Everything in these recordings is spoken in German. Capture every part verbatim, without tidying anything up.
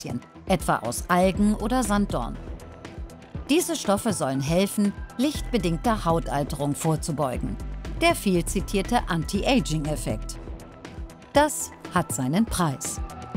etwa aus Algen oder Sanddorn. Diese Stoffe sollen helfen, lichtbedingter Hautalterung vorzubeugen. Der viel zitierte Anti-Aging-Effekt. Das hat seinen Preis.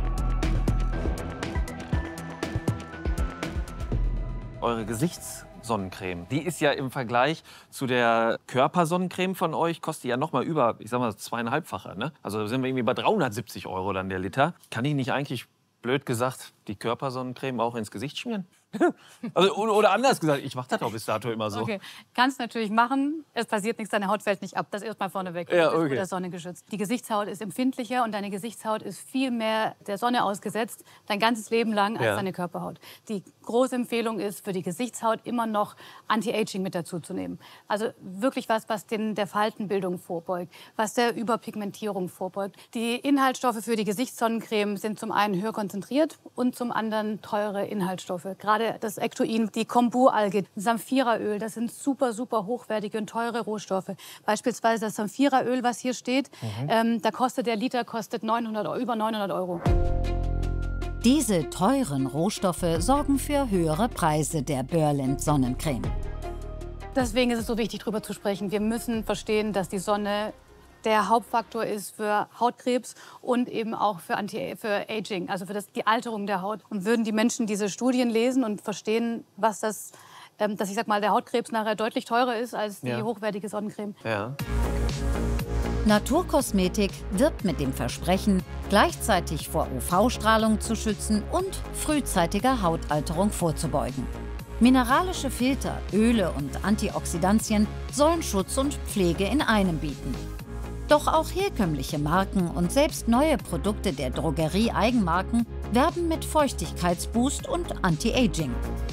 Eure Gesichtssonnencreme, die ist ja im Vergleich zu der Körpersonnencreme von euch, kostet ja noch mal über, ich sag mal, zweieinhalbfacher. Ne? Also sind wir irgendwie bei dreihundertsiebzig Euro dann der Liter. Kann ich nicht eigentlich, blöd gesagt, die Körpersonnencreme auch ins Gesicht schmieren? Also, oder anders gesagt, ich mache das auch bis dato immer so. Okay, kannst natürlich machen. Es passiert nichts, deine Haut fällt nicht ab. Das erstmal vorneweg. Ja, Du bist okay. vor der Sonne geschützt. Die Gesichtshaut ist empfindlicher und deine Gesichtshaut ist viel mehr der Sonne ausgesetzt, dein ganzes Leben lang, als Ja. deine Körperhaut. Die große Empfehlung ist, für die Gesichtshaut immer noch Anti-Aging mit dazu zu nehmen. Also wirklich was, was den, der Faltenbildung vorbeugt, was der Überpigmentierung vorbeugt. Die Inhaltsstoffe für die Gesichtssonnencreme sind zum einen höher konzentriert und zum anderen teure Inhaltsstoffe. Gerade das Ectoin, die Kombu-Alge, Samphiraöl, das sind super, super hochwertige und teure Rohstoffe. Beispielsweise das Samphiraöl, was hier steht, Mhm. ähm, da kostet der Liter kostet neunhundert, über neunhundert Euro. Diese teuren Rohstoffe sorgen für höhere Preise der Burland Sonnencreme. Deswegen ist es so wichtig, darüber zu sprechen. Wir müssen verstehen, dass die Sonne der Hauptfaktor ist für Hautkrebs und eben auch für, Anti für Aging, also für das, die Alterung der Haut. Und würden die Menschen diese Studien lesen und verstehen, was das, ähm, dass ich sag mal, der Hautkrebs nachher deutlich teurer ist als die Ja. hochwertige Sonnencreme. Ja. Naturkosmetik wirbt mit dem Versprechen, gleichzeitig vor U V-Strahlung zu schützen und frühzeitiger Hautalterung vorzubeugen. Mineralische Filter, Öle und Antioxidantien sollen Schutz und Pflege in einem bieten. Doch auch herkömmliche Marken und selbst neue Produkte der Drogerie-Eigenmarken werben mit Feuchtigkeitsboost und Anti-Aging.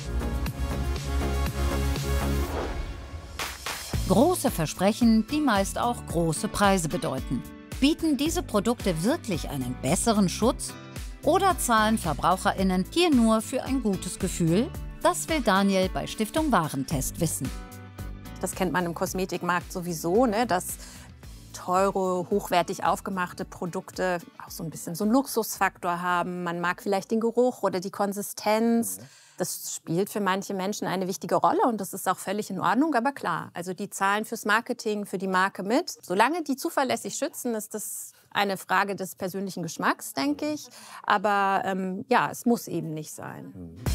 Große Versprechen, die meist auch große Preise bedeuten. Bieten diese Produkte wirklich einen besseren Schutz? Oder zahlen VerbraucherInnen hier nur für ein gutes Gefühl? Das will Daniel bei Stiftung Warentest wissen. Das kennt man im Kosmetikmarkt sowieso, ne? Dass teure, hochwertig aufgemachte Produkte auch so ein bisschen so einen Luxusfaktor haben. Man mag vielleicht den Geruch oder die Konsistenz. Das spielt für manche Menschen eine wichtige Rolle und das ist auch völlig in Ordnung. Aber klar, also die zahlen fürs Marketing, für die Marke mit. Solange die zuverlässig schützen, ist das eine Frage des persönlichen Geschmacks, denke ich. Aber ähm, ja, es muss eben nicht sein.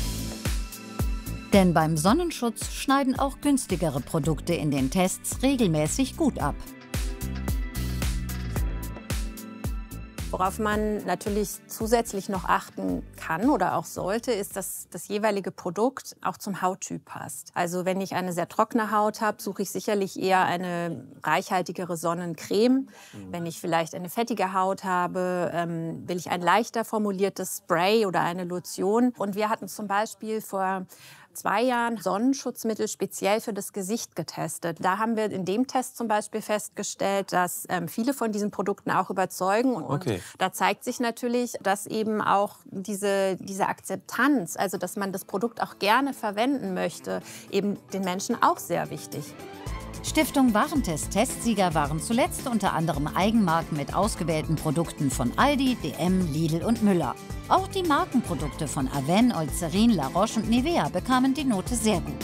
Denn beim Sonnenschutz schneiden auch günstigere Produkte in den Tests regelmäßig gut ab. Worauf man natürlich zusätzlich noch achten kann oder auch sollte, ist, dass das jeweilige Produkt auch zum Hauttyp passt. Also wenn ich eine sehr trockene Haut habe, suche ich sicherlich eher eine reichhaltigere Sonnencreme. Wenn ich vielleicht eine fettige Haut habe, ähm, will ich ein leichter formuliertes Spray oder eine Lotion. Und wir hatten zum Beispiel vor zwei Jahren Sonnenschutzmittel speziell für das Gesicht getestet. Da haben wir in dem Test zum Beispiel festgestellt, dass ähm, viele von diesen Produkten auch überzeugen. Und Okay. da zeigt sich natürlich, dass eben auch diese, diese Akzeptanz, also dass man das Produkt auch gerne verwenden möchte, eben den Menschen auch sehr wichtig. Stiftung Warentest-Testsieger waren zuletzt unter anderem Eigenmarken mit ausgewählten Produkten von Aldi, D M, Lidl und Müller. Auch die Markenprodukte von Avène, Eucerin, La Roche und Nivea bekamen die Note sehr gut.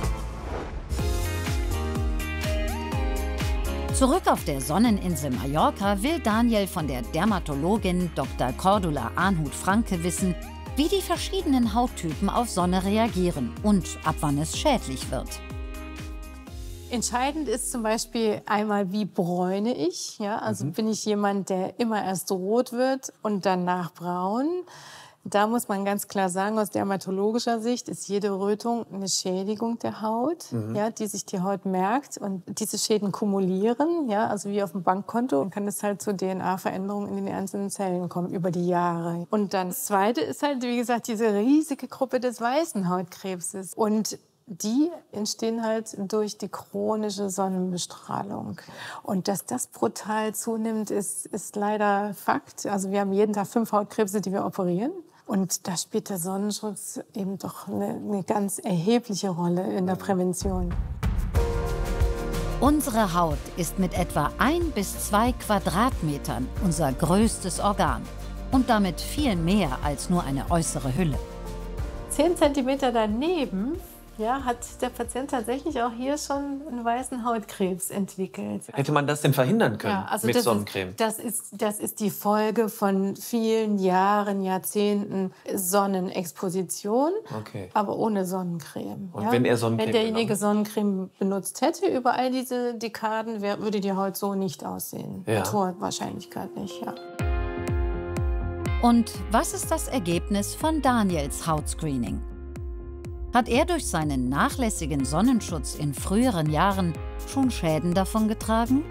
Zurück auf der Sonneninsel Mallorca will Daniel von der Dermatologin Doktor Cordula Arnhut-Franke wissen, wie die verschiedenen Hauttypen auf Sonne reagieren und ab wann es schädlich wird. Entscheidend ist zum Beispiel einmal, wie bräune ich. Ja? Also Mhm. bin ich jemand, der immer erst rot wird und danach braun. Da muss man ganz klar sagen, aus dermatologischer Sicht ist jede Rötung eine Schädigung der Haut, Mhm. ja, die sich die Haut merkt. Und diese Schäden kumulieren, ja, also wie auf dem Bankkonto, und kann es halt zu D N A-Veränderungen in den einzelnen Zellen kommen über die Jahre. Und dann das Zweite ist halt, wie gesagt, diese riesige Gruppe des weißen Hautkrebses. Und die entstehen halt durch die chronische Sonnenbestrahlung. Und dass das brutal zunimmt, ist, ist leider Fakt. Also wir haben jeden Tag fünf Hautkrebse, die wir operieren. Und da spielt der Sonnenschutz eben doch eine, eine ganz erhebliche Rolle in der Prävention. Unsere Haut ist mit etwa ein bis zwei Quadratmetern unser größtes Organ. und damit viel mehr als nur eine äußere Hülle. zehn Zentimeter daneben, ja, hat der Patient tatsächlich auch hier schon einen weißen Hautkrebs entwickelt. Hätte man das denn verhindern können Ja, also mit das Sonnencreme? Ist, das, ist, das ist die Folge von vielen Jahren, Jahrzehnten Sonnenexposition, Okay. aber ohne Sonnencreme. Und wenn er Sonnencreme Wenn derjenige genommen? Sonnencreme benutzt hätte über all diese Dekaden, wär, würde die Haut so nicht aussehen. Ja. Mit hoher Wahrscheinlichkeit nicht, ja. Und was ist das Ergebnis von Daniels Hautscreening? Hat er durch seinen nachlässigen Sonnenschutz in früheren Jahren schon Schäden davongetragen?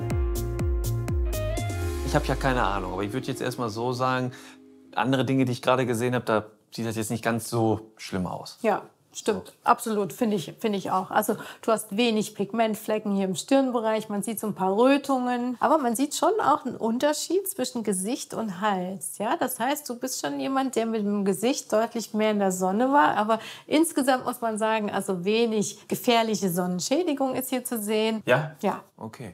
Ich habe ja keine Ahnung, aber ich würde jetzt erst mal so sagen, andere Dinge, die ich gerade gesehen habe, da sieht das jetzt nicht ganz so schlimm aus. Ja, stimmt. Absolut, finde ich, finde ich auch. Also du hast wenig Pigmentflecken hier im Stirnbereich, man sieht so ein paar Rötungen, aber man sieht schon auch einen Unterschied zwischen Gesicht und Hals. Ja, das heißt, du bist schon jemand, der mit dem Gesicht deutlich mehr in der Sonne war, aber insgesamt muss man sagen, also wenig gefährliche Sonnenschädigung ist hier zu sehen. Ja? Ja. Okay.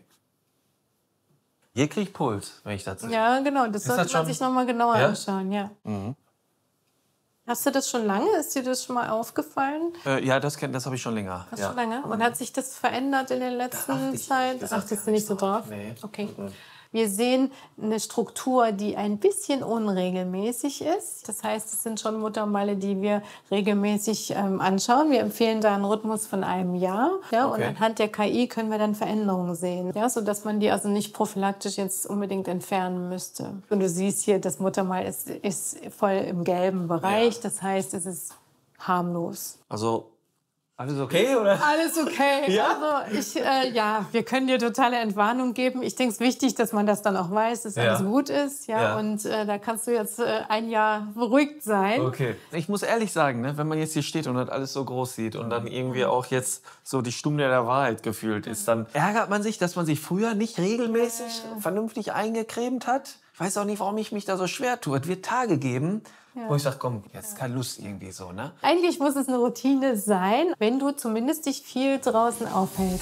Hier kriege ich Puls, wenn ich das sehe. Ja, genau, das Ist sollte das man schon- sich noch mal genauer Ja? anschauen, ja. Mhm. Hast du das schon lange? Ist dir das schon mal aufgefallen? Äh, ja, das, kenn- das habe ich schon länger. Hast ja. schon lange? Und hat sich das verändert in der letzten achte ich Zeit? ehrlich gesagt Achtest du nicht so drauf? Nee. Okay. Wir sehen eine Struktur, die ein bisschen unregelmäßig ist. Das heißt, es sind schon Muttermale, die wir regelmäßig ähm, anschauen. Wir empfehlen da einen Rhythmus von einem Jahr. Ja, Okay. Und anhand der K I können wir dann Veränderungen sehen, ja, sodass man die also nicht prophylaktisch jetzt unbedingt entfernen müsste. Und du siehst hier, das Muttermal ist, ist voll im gelben Bereich. Ja. Das heißt, es ist harmlos. Also, alles okay, oder? Alles okay. Ja? Also ich, äh, ja, wir können dir totale Entwarnung geben. Ich denke, es ist wichtig, dass man das dann auch weiß, dass Ja. alles gut ist. Ja, Ja. Und äh, da kannst du jetzt äh, ein Jahr beruhigt sein. Okay. Ich muss ehrlich sagen, ne, wenn man jetzt hier steht und das alles so groß sieht und dann irgendwie auch jetzt so die Stunde der Wahrheit gefühlt ist, dann ärgert man sich, dass man sich früher nicht regelmäßig vernünftig eingecremt hat. Ich weiß auch nicht, warum ich mich da so schwer tue. Es wird Tage geben, wo ich sage, komm, jetzt keine Lust irgendwie so, ne? Eigentlich muss es eine Routine sein, wenn du zumindest dich viel draußen aufhältst.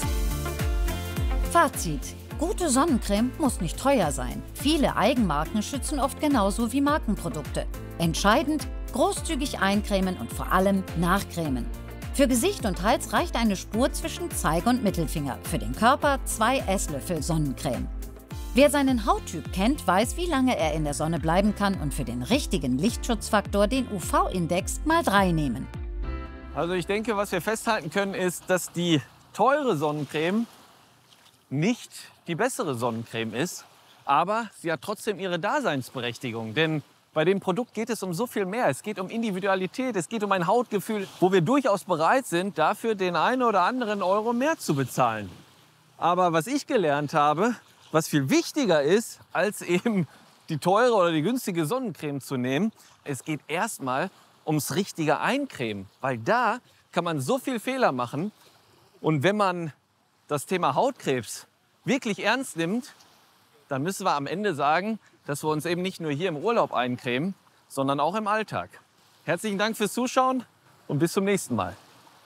Fazit: Gute Sonnencreme muss nicht teuer sein. Viele Eigenmarken schützen oft genauso wie Markenprodukte. Entscheidend: großzügig eincremen und vor allem nachcremen. Für Gesicht und Hals reicht eine Spur zwischen Zeige und Mittelfinger. Für den Körper zwei Esslöffel Sonnencreme. Wer seinen Hauttyp kennt, weiß, wie lange er in der Sonne bleiben kann und für den richtigen Lichtschutzfaktor den U V-Index mal drei nehmen. Also ich denke, was wir festhalten können, ist, dass die teure Sonnencreme nicht die bessere Sonnencreme ist, aber sie hat trotzdem ihre Daseinsberechtigung. Denn bei dem Produkt geht es um so viel mehr. Es geht um Individualität, es geht um ein Hautgefühl, wo wir durchaus bereit sind, dafür den einen oder anderen Euro mehr zu bezahlen. Aber was ich gelernt habe, was viel wichtiger ist, als eben die teure oder die günstige Sonnencreme zu nehmen, es geht erstmal ums richtige Eincremen. Weil da kann man so viel Fehler machen. Und wenn man das Thema Hautkrebs wirklich ernst nimmt, dann müssen wir am Ende sagen, dass wir uns eben nicht nur hier im Urlaub eincremen, sondern auch im Alltag. Herzlichen Dank fürs Zuschauen und bis zum nächsten Mal.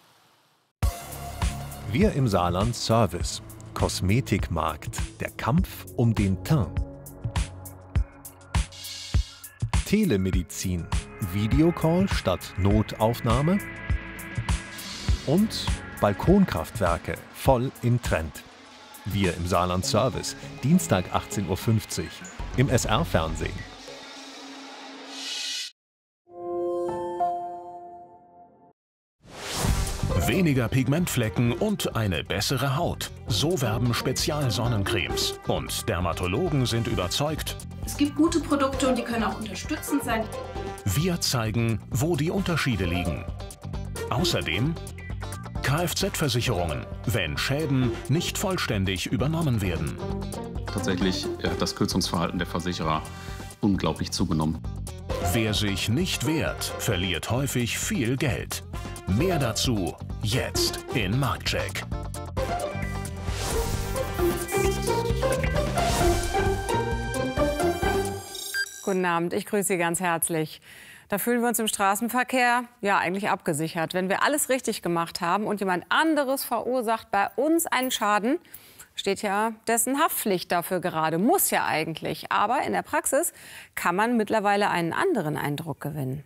Wir im Saarland Service. Kosmetikmarkt. Der Kampf um den Teint. Telemedizin. Videocall statt Notaufnahme. Und Balkonkraftwerke voll im Trend. Wir im Saarland Service. Dienstag achtzehn Uhr fünfzig. Im S R-Fernsehen. Weniger Pigmentflecken und eine bessere Haut. So werben Spezialsonnencremes. Und Dermatologen sind überzeugt, Es gibt gute Produkte und die können auch unterstützend sein. wir zeigen, wo die Unterschiede liegen. Außerdem Kfz-Versicherungen, wenn Schäden nicht vollständig übernommen werden. Tatsächlich hat das Kürzungsverhalten der Versicherer unglaublich zugenommen. Wer sich nicht wehrt, verliert häufig viel Geld. Mehr dazu jetzt in Marktcheck. Guten Abend, ich grüße Sie ganz herzlich. Da fühlen wir uns im Straßenverkehr ja eigentlich abgesichert. Wenn wir alles richtig gemacht haben und jemand anderes verursacht bei uns einen Schaden, Steht ja dessen Haftpflicht dafür gerade, muss ja eigentlich. Aber in der Praxis kann man mittlerweile einen anderen Eindruck gewinnen.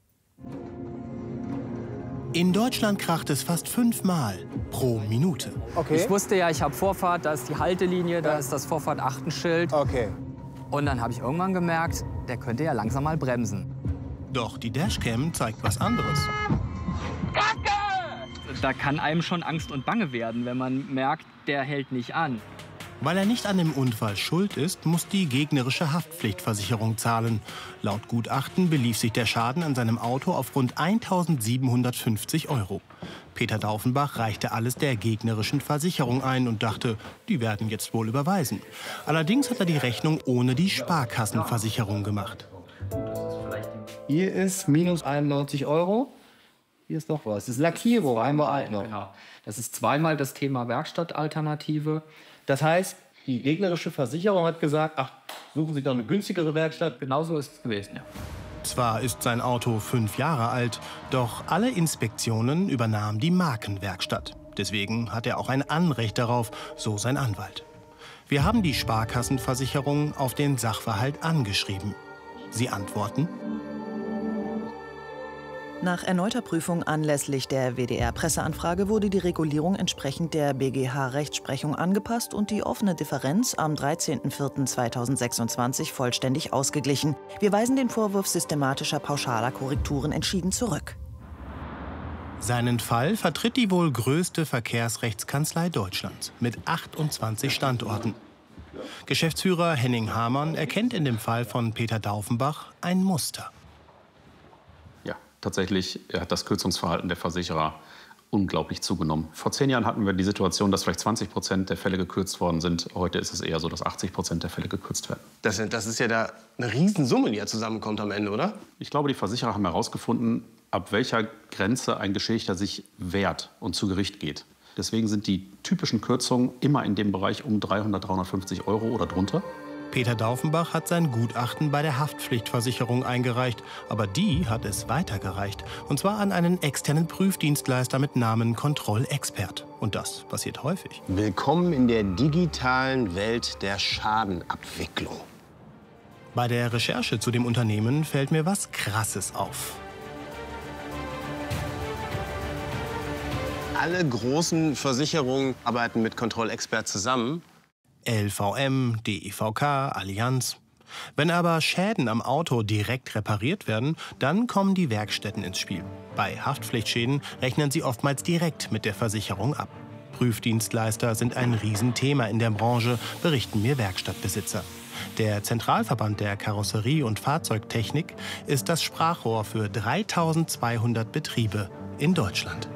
In Deutschland kracht es fast fünfmal pro Minute. Okay. Ich wusste ja, ich habe Vorfahrt, da ist die Haltelinie, da ist das Vorfahrt-Achtenschild. Okay. Und dann habe ich irgendwann gemerkt, der könnte ja langsam mal bremsen. Doch die Dashcam zeigt was anderes. Kacke! Da kann einem schon Angst und Bange werden, wenn man merkt, der hält nicht an. Weil er nicht an dem Unfall schuld ist, muss die gegnerische Haftpflichtversicherung zahlen. Laut Gutachten belief sich der Schaden an seinem Auto auf rund eintausendsiebenhundertfünfzig Euro. Peter Daufenbach reichte alles der gegnerischen Versicherung ein und dachte, die werden jetzt wohl überweisen. Allerdings hat er die Rechnung ohne die Sparkassenversicherung gemacht. Hier ist minus einundneunzig Euro. Hier ist noch was. Das ist Lackierung, einmal alt noch. Genau. Das ist zweimal das Thema Werkstattalternative. Das heißt, die gegnerische Versicherung hat gesagt, ach, suchen Sie doch eine günstigere Werkstatt. Genauso ist es gewesen, ja. Zwar ist sein Auto fünf Jahre alt, doch alle Inspektionen übernahm die Markenwerkstatt. Deswegen hat er auch ein Anrecht darauf, so sein Anwalt. Wir haben die Sparkassenversicherung auf den Sachverhalt angeschrieben. Sie antworten: Nach erneuter Prüfung anlässlich der W D R-Presseanfrage wurde die Regulierung entsprechend der B G H-Rechtsprechung angepasst und die offene Differenz am dreizehnten vierten zweitausendsechsundzwanzig vollständig ausgeglichen. Wir weisen den Vorwurf systematischer pauschaler Korrekturen entschieden zurück. Seinen Fall vertritt die wohl größte Verkehrsrechtskanzlei Deutschlands mit achtundzwanzig Standorten. Geschäftsführer Henning Hamann erkennt in dem Fall von Peter Daufenbach ein Muster. Tatsächlich hat das Kürzungsverhalten der Versicherer unglaublich zugenommen. Vor zehn Jahren hatten wir die Situation, dass vielleicht zwanzig Prozent der Fälle gekürzt worden sind. Heute ist es eher so, dass achtzig Prozent der Fälle gekürzt werden. Das, das ist ja da eine Riesensumme, die ja zusammenkommt am Ende, oder? Ich glaube, die Versicherer haben herausgefunden, ab welcher Grenze ein Geschädigter sich wehrt und zu Gericht geht. Deswegen sind die typischen Kürzungen immer in dem Bereich um dreihundert, dreihundertfünfzig Euro oder drunter. Peter Daufenbach hat sein Gutachten bei der Haftpflichtversicherung eingereicht. Aber die hat es weitergereicht. Und zwar an einen externen Prüfdienstleister mit Namen Kontrollexpert. Und das passiert häufig. Willkommen in der digitalen Welt der Schadenabwicklung. Bei der Recherche zu dem Unternehmen fällt mir was Krasses auf. Alle großen Versicherungen arbeiten mit Kontrollexpert zusammen. L V M, D E V K, Allianz. Wenn aber Schäden am Auto direkt repariert werden, dann kommen die Werkstätten ins Spiel. Bei Haftpflichtschäden rechnen sie oftmals direkt mit der Versicherung ab. Prüfdienstleister sind ein Riesenthema in der Branche, berichten mir Werkstattbesitzer. Der Zentralverband der Karosserie- und Fahrzeugtechnik ist das Sprachrohr für dreitausendzweihundert Betriebe in Deutschland.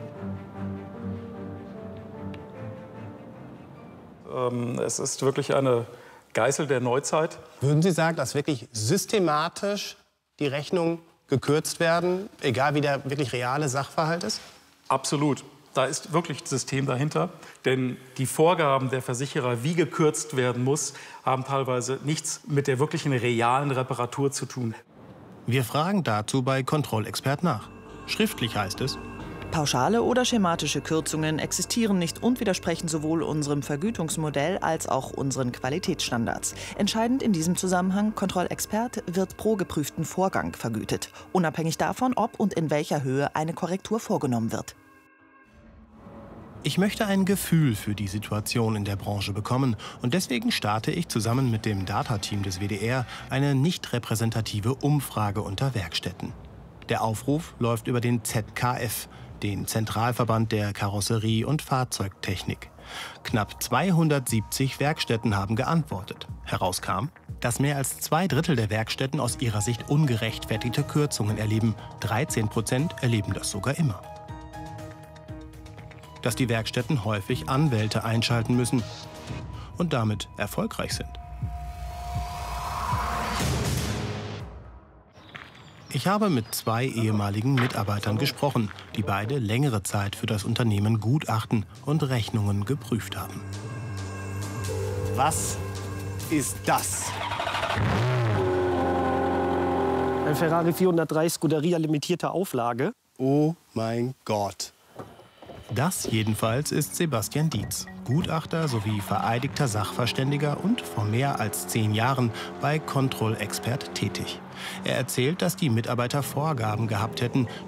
Es ist wirklich eine Geißel der Neuzeit. Würden Sie sagen, dass wirklich systematisch die Rechnungen gekürzt werden, egal wie der wirklich reale Sachverhalt ist? Absolut. Da ist wirklich ein System dahinter. Denn die Vorgaben der Versicherer, wie gekürzt werden muss, haben teilweise nichts mit der wirklichen realen Reparatur zu tun. Wir fragen dazu bei Kontrollexpert nach. Schriftlich heißt es: Pauschale oder schematische Kürzungen existieren nicht und widersprechen sowohl unserem Vergütungsmodell als auch unseren Qualitätsstandards. Entscheidend in diesem Zusammenhang: Kontrollexpert wird pro geprüften Vorgang vergütet, unabhängig davon, ob und in welcher Höhe eine Korrektur vorgenommen wird. Ich möchte ein Gefühl für die Situation in der Branche bekommen und deswegen starte ich zusammen mit dem Data-Team des W D R eine nicht repräsentative Umfrage unter Werkstätten. Der Aufruf läuft über den Z K F, den Zentralverband der Karosserie- und Fahrzeugtechnik. Knapp zweihundertsiebzig Werkstätten haben geantwortet. Herauskam, dass mehr als zwei Drittel der Werkstätten aus ihrer Sicht ungerechtfertigte Kürzungen erleben. dreizehn Prozent erleben das sogar immer. Dass die Werkstätten häufig Anwälte einschalten müssen und damit erfolgreich sind. Ich habe mit zwei ehemaligen Mitarbeitern gesprochen, die beide längere Zeit für das Unternehmen Gutachten und Rechnungen geprüft haben. Was ist das? Ein Ferrari vierhundertdrei Scuderia limitierter Auflage. Oh mein Gott. Das jedenfalls ist Sebastian Dietz, Gutachter sowie vereidigter Sachverständiger und vor mehr als zehn Jahren bei Control Expert tätig. Er erzählt, dass die Mitarbeiter Vorgaben gehabt hätten,